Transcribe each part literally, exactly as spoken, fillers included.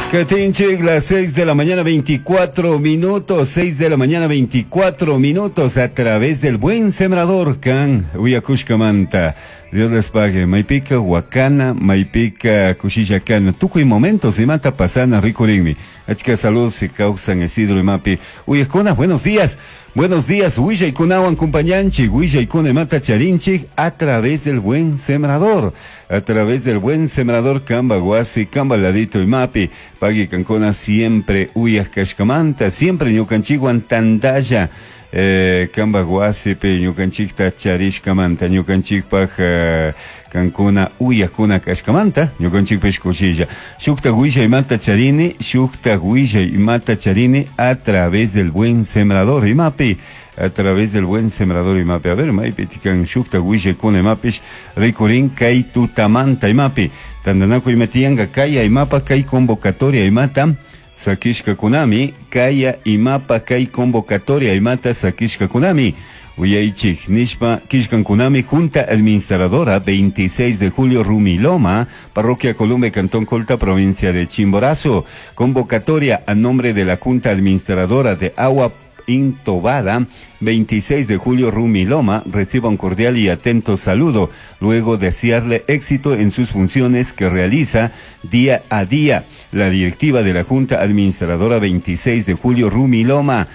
Catinchik, las seis de la mañana veinticuatro minutos, seis de la mañana veinticuatro minutos, a través del Buen Sembrador, Can, Uyakushkamanta. Dios les pague. Maipica, Huacana, Maipica, Cuchillacana. Tucuy momentos, y mata pasana, rico ringmi. Achka salud, se causan Isidro y Mapi. Uyakuna, buenos días. Buenos días, Huilla y Kunawan Compañanchi, Huilla y Kune Mata Charinchi, a través del Buen Sembrador, a través del Buen Sembrador, Camba Guasi, Camba Ladito y Mapi, Pagui Cancona, siempre Huyas Cashcamanta, siempre Ñucanchiguan Tandaya, eh, Camba Guasi, pe Ñucanchicta Charishcamanta, Ñucanchicpaj, eh, Cancuna, Uyas Kuna Cashcamanta, Ñucanchic Pescuchilla, Shukta Huilla y Mata Charini, Shukta Huilla y Mata Charini, a través del Buen Sembrador y Mapi, a través del Buen Sembrador y Mapi. A ver, Maipi, Tican Shukta Huilla y Kuna Mapish, Ricorín, Kai Tutamanta y Mapi, Tandanaco y Matianga, Kaya y Mapa, Kai Convocatoria y Mata, Sakishka Kunami, Kaya y Mapa, Kai Convocatoria y Mata, Sakishka Kunami. Uyaichik, Nishpa, Kishkan Kunami, Junta Administradora, veintiséis de julio, Rumiloma, Parroquia Columbe, Cantón Colta, provincia de Chimborazo. Convocatoria a nombre de la Junta Administradora de Agua Intobada, veintiséis de julio, Rumiloma, reciba un cordial y atento saludo, luego desearle éxito en sus funciones que realiza día a día. La directiva de la Junta Administradora, veintiséis de julio, Rumiloma,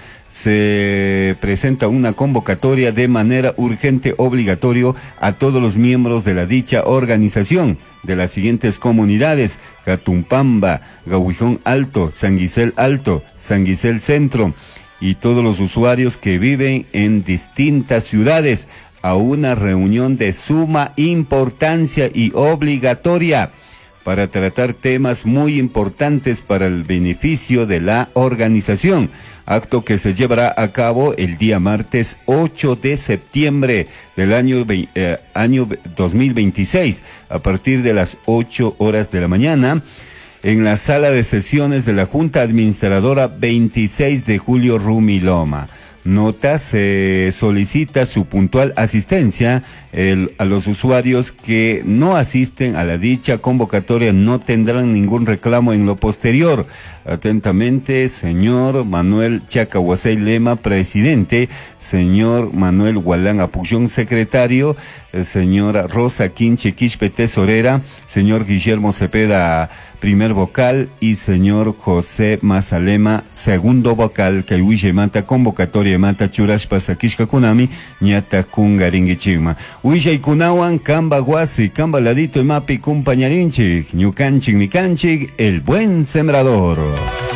se presenta una convocatoria de manera urgente obligatorio a todos los miembros de la dicha organización de las siguientes comunidades: Catumpamba, Gahuijón Alto, San Guisel Alto, San Guisel Centro, y todos los usuarios que viven en distintas ciudades, a una reunión de suma importancia y obligatoria para tratar temas muy importantes para el beneficio de la organización. Acto que se llevará a cabo el día martes ocho de septiembre del año, eh, año dos mil veintiséis, a partir de las ocho horas de la mañana, en la sala de sesiones de la Junta Administradora, veintiséis de julio, Rumiloma. Nota, se solicita su puntual asistencia. El, a los usuarios que no asisten a la dicha convocatoria no tendrán ningún reclamo en lo posterior. Atentamente, señor Manuel Chacahuasey Lema, presidente; señor Manuel Gualán Apuchón, secretario; señora Rosa Quinche Quispe, tesorera; señor Guillermo Cepeda, primer vocal; y señor José Mazalema, segundo vocal. Kaihuille Mata, convocatoria Mata Churashpa Sakishka Kunami, Ñata Kungaringichima. Huilla y Kunawan, Camba Guasi, Camba Ladito y Mapi, compañarinchik, Ñucanchik, Micanchik, el Buen Sembrador.